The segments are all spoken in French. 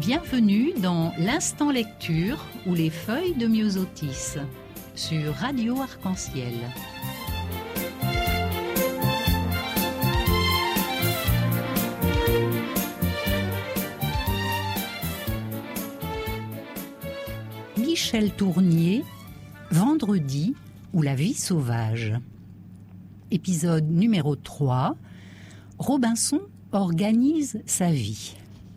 Bienvenue dans l'Instant Lecture ou les feuilles de Myosotis sur Radio Arc-en-Ciel. Michel Tournier, Vendredi ou la vie sauvage. Épisode numéro 3, Robinson organise sa vie.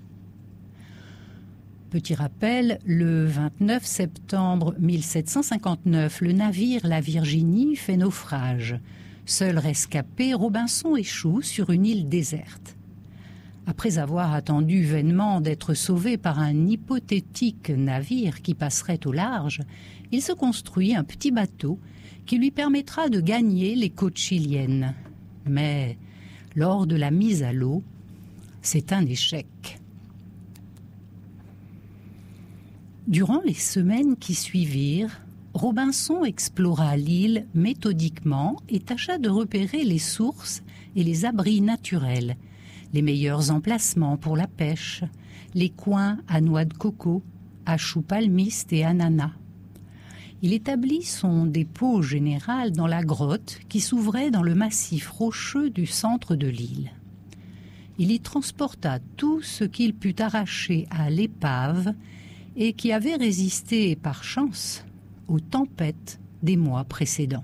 Petit rappel, le 29 septembre 1759, le navire La Virginie fait naufrage. Seul rescapé, Robinson échoue sur une île déserte. Après avoir attendu vainement d'être sauvé par un hypothétique navire qui passerait au large, il se construit un petit bateau qui lui permettra de gagner les côtes chiliennes. Mais lors de la mise à l'eau, c'est un échec. Durant les semaines qui suivirent, Robinson explora l'île méthodiquement et tâcha de repérer les sources et les abris naturels, les meilleurs emplacements pour la pêche, les coins à noix de coco, à choux palmistes et ananas. Il établit son dépôt général dans la grotte qui s'ouvrait dans le massif rocheux du centre de l'île. Il y transporta tout ce qu'il put arracher à l'épave et qui avait résisté par chance aux tempêtes des mois précédents.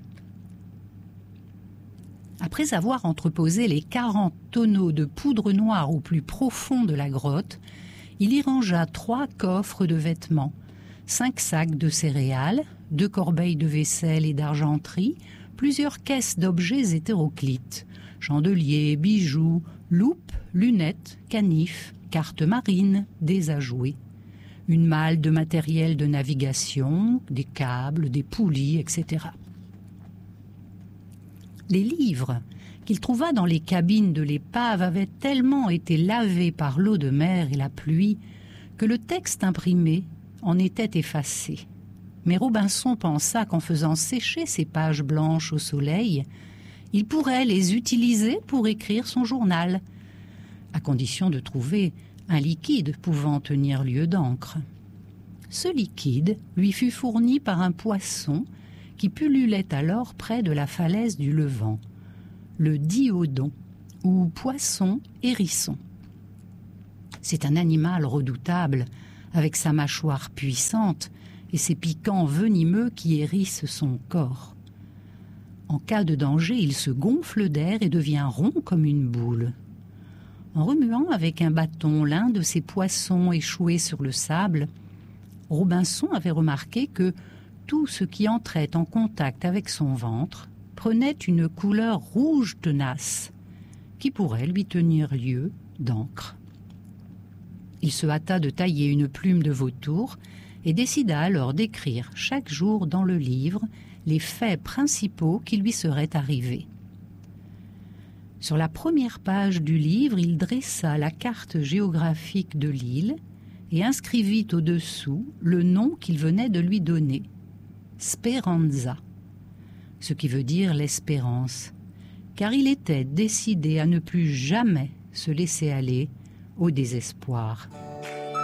Après avoir entreposé les 40 tonneaux de poudre noire au plus profond de la grotte, il y rangea 3 coffres de vêtements, 5 sacs de céréales, 2 corbeilles de vaisselle et d'argenterie, plusieurs caisses d'objets hétéroclites, chandeliers, bijoux, loupes, lunettes, canifs, cartes marines, des ajoués, une malle de matériel de navigation, des câbles, des poulies, etc. Les livres qu'il trouva dans les cabines de l'épave avaient tellement été lavés par l'eau de mer et la pluie que le texte imprimé en était effacé. Mais Robinson pensa qu'en faisant sécher ces pages blanches au soleil, il pourrait les utiliser pour écrire son journal, à condition de trouver un liquide pouvant tenir lieu d'encre. Ce liquide lui fut fourni par un poisson qui pullulait alors près de la falaise du Levant, le diodon, ou poisson hérisson. C'est un animal redoutable, avec sa mâchoire puissante et ses piquants venimeux qui hérissent son corps. En cas de danger, il se gonfle d'air et devient rond comme une boule. En remuant avec un bâton l'un de ces poissons échoués sur le sable, Robinson avait remarqué que tout ce qui entrait en contact avec son ventre prenait une couleur rouge tenace, qui pourrait lui tenir lieu d'encre. Il se hâta de tailler une plume de vautour et décida alors d'écrire chaque jour dans le livre les faits principaux qui lui seraient arrivés. Sur la première page du livre, il dressa la carte géographique de l'île et inscrivit au-dessous le nom qu'il venait de lui donner, Speranza, ce qui veut dire l'espérance, car il était décidé à ne plus jamais se laisser aller au désespoir.